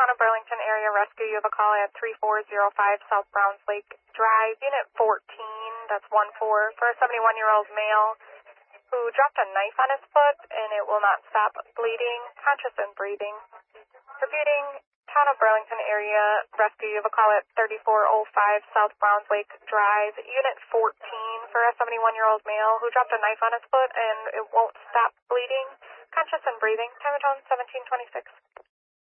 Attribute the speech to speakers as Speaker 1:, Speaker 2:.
Speaker 1: Town of Burlington Area Rescue. You have a call at 3405 South Browns Lake Drive, Unit 14, that's 1-4, for a 71-year-old male who dropped a knife on his foot and it will not stop bleeding, conscious and breathing. Repeating, Town of Burlington Area Rescue. You have a call at 3405 South Browns Lake Drive, Unit 14, for a 71-year-old male who dropped a knife on his foot and it won't stop bleeding, conscious and breathing. Time of tone 1726.